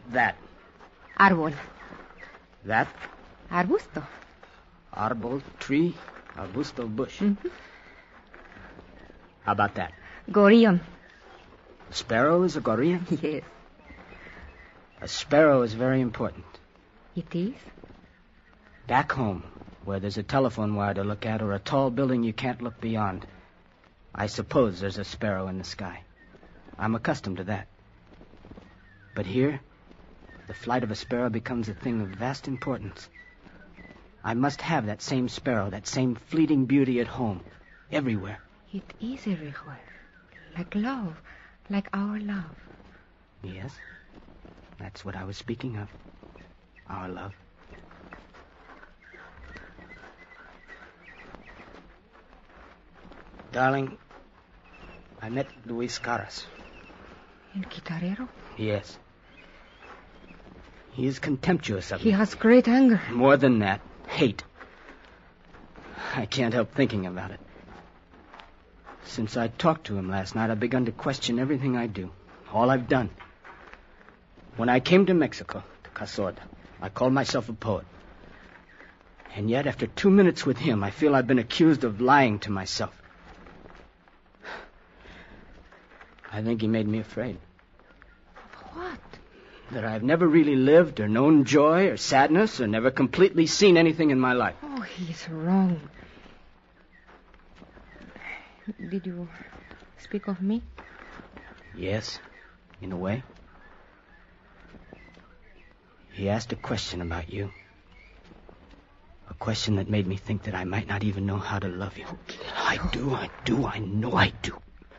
that? Árbol. That? Arbusto. Arbol, tree, arbusto, bush. Mm-hmm. How about that? Gorrión. A sparrow is a gorrión? Yes. A sparrow is very important. It is? Back home, where there's a telephone wire to look at or a tall building you can't look beyond, I suppose there's a sparrow in the sky. I'm accustomed to that. But here, the flight of a sparrow becomes a thing of vast importance. I must have that same sparrow, that same fleeting beauty at home, everywhere. It is everywhere. Like love. Like our love. Yes, that's what I was speaking of. Our love. Darling, I met Luis Caras. El guitarrero? Yes. He is contemptuous of He me. has great anger. More than that, hate. I can't help thinking about it. Since I talked to him last night, I've begun to question everything I do. All I've done. When I came to Mexico, to Casord, I called myself a poet. And yet, after 2 minutes with him, I feel I've been accused of lying to myself. I think he made me afraid. Of what? That I've never really lived or known joy or sadness or never completely seen anything in my life. Oh, he's wrong. Did you speak of me? Yes, in a way. He asked a question about you. A question that made me think that I might not even know how to love you. I know I do.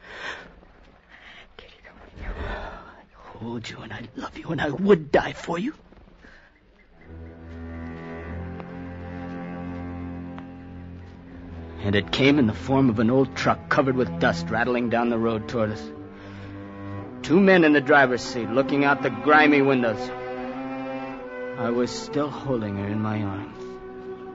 I hold you and I love you and I would die for you. And it came in the form of an old truck covered with dust rattling down the road toward us. 2 men in the driver's seat looking out the grimy windows. I was still holding her in my arms.